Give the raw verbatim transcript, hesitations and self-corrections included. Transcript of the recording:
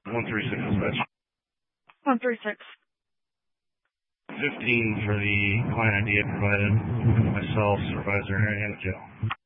one three six dispatch. one three six. fifteen for the client I D I provided. Myself, supervisor, and jail.